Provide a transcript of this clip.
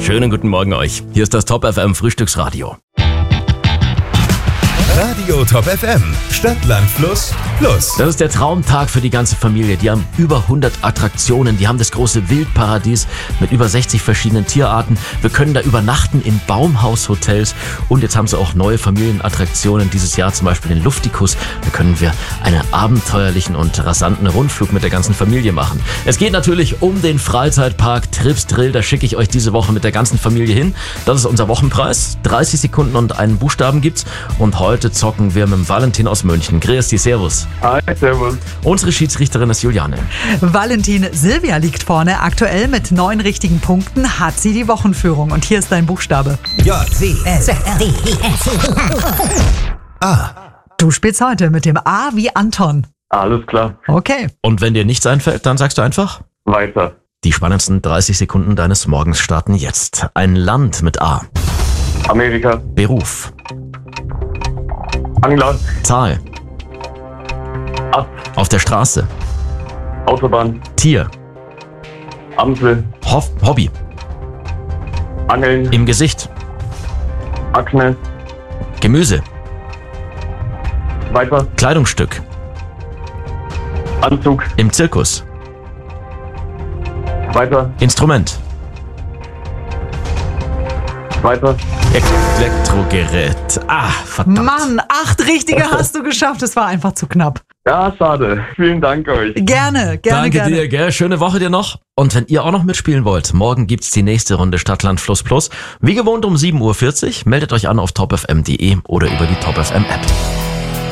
Schönen guten Morgen euch. Hier ist das Top FM Frühstücksradio. Radio Top FM, Stadt, Land, Fluss, Plus. Das ist der Traumtag für die ganze Familie. Die haben über 100 Attraktionen. Die haben das große Wildparadies mit über 60 verschiedenen Tierarten. Wir können da übernachten in Baumhaushotels. Und jetzt haben sie auch neue Familienattraktionen. Dieses Jahr zum Beispiel den Luftikus. Da können wir einen abenteuerlichen und rasanten Rundflug mit der ganzen Familie machen. Es geht natürlich um den Freizeitpark Trips Drill. Da schicke ich euch diese Woche mit der ganzen Familie hin. Das ist unser Wochenpreis. 30 Sekunden und einen Buchstaben gibt's. Und heute zocken wir mit dem Valentin aus München. Grüß dich, servus. Hi, servus. Unsere Schiedsrichterin ist Juliane. Valentin, Silvia liegt vorne. Aktuell mit 9 richtigen Punkten hat sie die Wochenführung. Und hier ist dein Buchstabe. J, C, S, D, A. Du spielst heute mit dem A wie Anton. Alles klar. Okay. Und wenn dir nichts einfällt, dann sagst du einfach? Weiter. Die spannendsten 30 Sekunden deines Morgens starten jetzt. Ein Land mit A. Amerika. Beruf. Angler. Zahl. Ast. Auf der Straße. Autobahn. Tier. Amsel. Hobby. Angeln. Im Gesicht. Akne. Gemüse. Weiter. Kleidungsstück. Anzug. Im Zirkus. Weiter. Instrument. Weiter. Elektrogerät. Ah, verdammt. Mann, 8 richtige hast du geschafft. Es war einfach zu knapp. Ja, schade. Vielen Dank euch. Gerne. Danke dir, gell? Schöne Woche dir noch. Und wenn ihr auch noch mitspielen wollt, morgen gibt's die nächste Runde Stadt, Land, Fluss, Plus. Wie gewohnt um 7:40 Uhr. Meldet euch an auf topfm.de oder über die Top FM App.